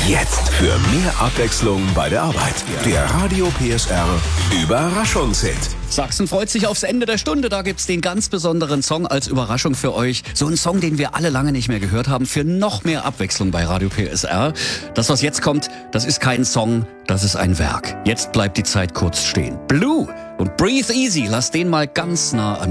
Jetzt für mehr Abwechslung bei der Arbeit. Der Radio PSR Überraschungshit. Sachsen freut sich aufs Ende der Stunde. Da gibt's den ganz besonderen Song als Überraschung für euch. So ein Song, den wir alle lange nicht mehr gehört haben, für noch mehr Abwechslung bei Radio PSR. Das, was jetzt kommt, das ist kein Song, das ist ein Werk. Jetzt bleibt die Zeit kurz stehen. Blue und Breathe Easy, lasst den mal ganz nah an